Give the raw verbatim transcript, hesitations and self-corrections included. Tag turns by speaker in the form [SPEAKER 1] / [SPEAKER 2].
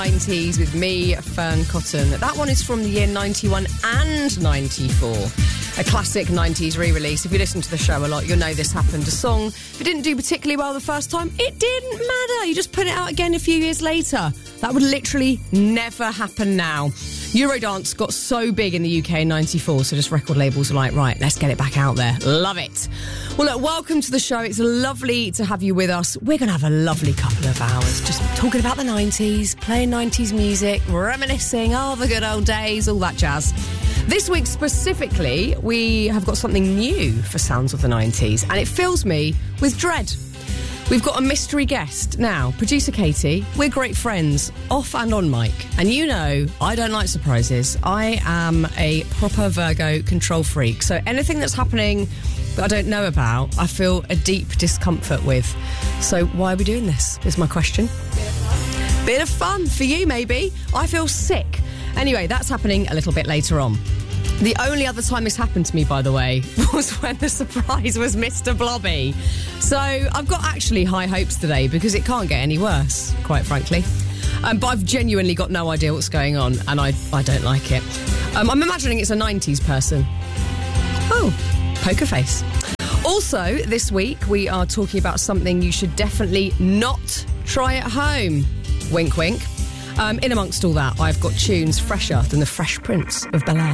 [SPEAKER 1] nineties with me, Fern Cotton. That one is from the year ninety-one and ninety-four. A classic nineties re-release. If you listen to the show a lot, you'll know this happened. A song, if it didn't do particularly well the first time, it didn't matter. You just put it out again a few years later. That would literally never happen now. Eurodance got so big in the U K in ninety-four, so just record labels are like, right, let's get it back out there. Love it. Well, look, welcome to the show. It's lovely to have you with us. We're going to have a lovely couple of hours just talking about the nineties, playing nineties music, reminiscing, oh, the good old days, all that jazz. This week specifically, we have got something new for Sounds of the nineties, and it fills me with dread. We've got a mystery guest. Now, producer Katie, we're great friends, off and on mic. And you know, I don't like surprises. I am a proper Virgo control freak. So anything that's happening that I don't know about, I feel a deep discomfort with. So why are we doing this, is my question. Bit of fun for you, maybe. I feel sick. Anyway, that's happening a little bit later on. The only other time this happened to me, by the way, was when the surprise was Mister Blobby. So I've got actually high hopes today because it can't get any worse, quite frankly. Um, but I've genuinely got no idea what's going on, and I, I don't like it. Um, I'm imagining it's a nineties person. Oh, poker face. Also, this week, we are talking about something you should definitely not try at home. Wink, wink. Um, in amongst all that, I've got tunes fresher than the Fresh Prince of Bel-Air.